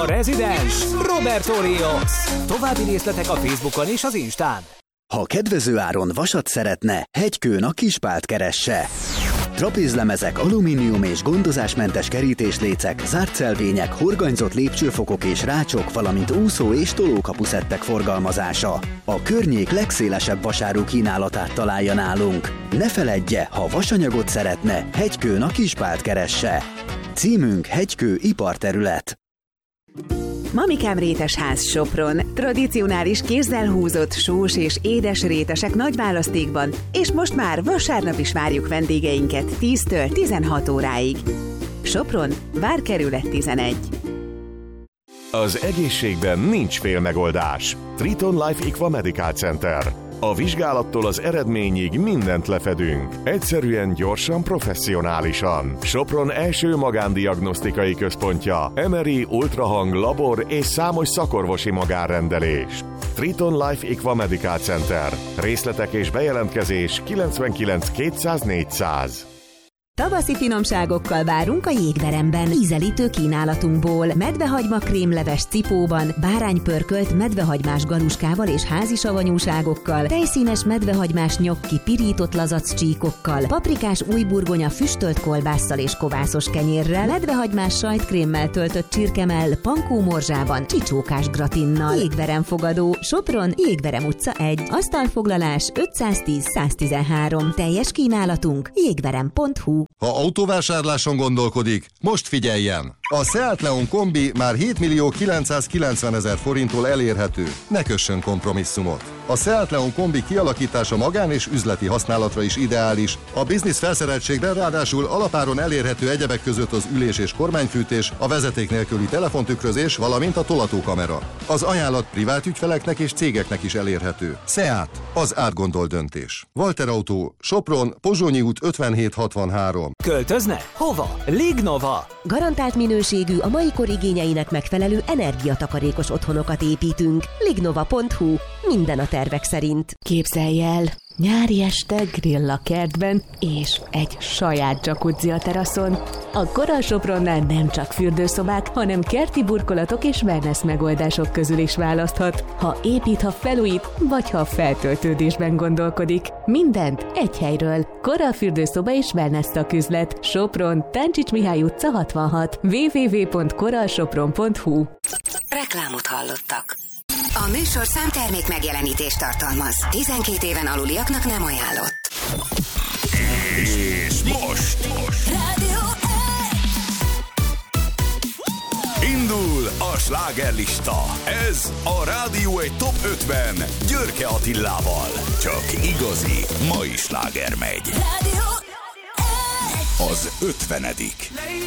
A rezidens Roberto Rios. További részletek a Facebookon és az Instán. Ha kedvező áron vasat szeretne, Hegykőn a Kispált keresse. Trapézlemezek, alumínium és gondozásmentes kerítéslécek, zártszelvények, horganyzott lépcsőfokok és rácsok, valamint úszó- és tolókapuszettek forgalmazása. A környék legszélesebb vasáru kínálatát találja nálunk. Ne feledje, ha vasanyagot szeretne, Hegykőn a Kispált keresse. Címünk Hegykő iparterület. Mamikám rétesház Sopron. Tradicionális kézzel húzott sós és édes rétesek nagy választékban, és most már vasárnap is várjuk vendégeinket 10-től 16 óráig. Sopron, Várkerület 11. Az egészségben nincs félmegoldás. Triton Life Equa Medical Center. A vizsgálattól az eredményig mindent lefedünk. Egyszerűen, gyorsan, professzionálisan. Sopron első magándiagnosztikai központja. MRI, ultrahang, labor és számos szakorvosi magánrendelés. Triton Life Equa Medical Center. Részletek és bejelentkezés 99 200 400. Tavaszi finomságokkal várunk a Jégveremben. Ízelítő kínálatunkból medvehagyma krémleves cipóban, báránypörkölt medvehagymás galuskával és házisavanyúságokkal, tejszínes medvehagymás nyokki pirított lazac csíkokkal, paprikás újburgonya füstölt kolbásszal és kovászos kenyérrel, medvehagymás sajtkrémmel töltött csirkemell, pankómorzsában, csicsókás gratinnal. Jégverem fogadó, Sopron, Jégverem utca 1, asztalfoglalás 510-113, teljes kínálatunk jégverem.hu. Ha autóvásárláson gondolkodik, most figyeljen! A Seat Leon kombi már 7.990.000 forinttól elérhető. Ne kössön kompromisszumot! A Seat Leon kombi kialakítása magán és üzleti használatra is ideális. A biznisz felszereltségben ráadásul alapáron elérhető egyebek között az ülés- és kormányfűtés, a vezeték nélküli telefontükrözés, valamint a tolatókamera. Az ajánlat privát ügyfeleknek és cégeknek is elérhető. Seat, az átgondolt döntés. Walter Autó, Sopron, Pozsonyi út 5763. Költözne? Hova? Lignova. Garantált minőségű, a mai kor igényeinek megfelelő energiatakarékos otthonokat építünk. Lignova.hu. Minden a tervek szerint. Képzelj el, nyári este grill a kertben, és egy saját jacuzzi a teraszon. Akkor a Sopronnál nem csak fürdőszobák, hanem kerti burkolatok és wellness megoldások közül is választhat. Ha épít, ha felújít, vagy ha feltöltődésben gondolkodik. Mindent egy helyről. Kora fürdőszoba és wellness szaküzlet. Sopron, Táncsics Mihály utca 66. www.koralsopron.hu. Reklámot hallottak. A műsorszám termék megjelenítést tartalmaz. 12 éven aluliaknak nem ajánlott. És most Rádió indul a slágerlista. Ez a Rádió egy Top 50 Györke Attilával. Csak igazi mai sláger megy. Rádió Az 50.